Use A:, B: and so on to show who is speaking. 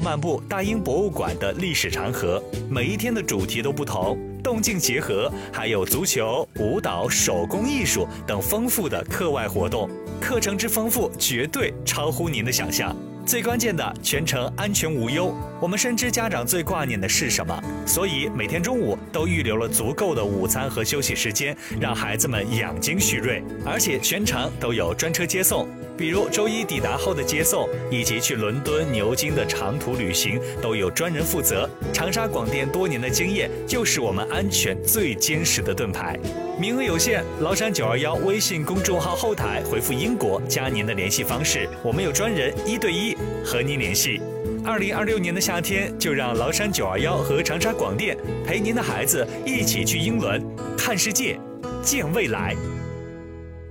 A: 漫步大英博物馆的历史长河，每一天的主题都不同，动静结合，还有足球、舞蹈、手工艺术等丰富的课外活动，课程之丰富绝对超乎您的想象。最关键的，全程安全无忧。我们深知家长最挂念的是什么，所以每天中午都预留了足够的午餐和休息时间，让孩子们养精蓄锐。而且全程都有专车接送，比如周一抵达后的接送，以及去伦敦、牛津的长途旅行，都有专人负责。长沙广电多年的经验，就是我们安全最坚实的盾牌。名额有限，崂山921微信公众号后台回复英国加您的联系方式，我们有专人1对1和您联系。2026年的夏天，就让崂山921和长沙广电陪您的孩子一起去英伦看世界，见未来。